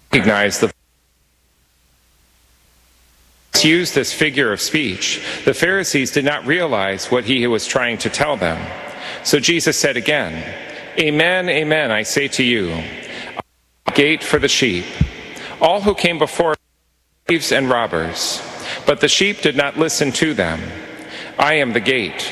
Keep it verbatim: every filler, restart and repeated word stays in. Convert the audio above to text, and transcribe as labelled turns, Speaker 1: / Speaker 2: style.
Speaker 1: recognize the used this figure of speech. The Pharisees did not realize what he was trying to tell them. So Jesus said again, "Amen, amen, I say to you, I am the gate for the sheep. All who came before were thieves and robbers, but the sheep did not listen to them. I am the gate.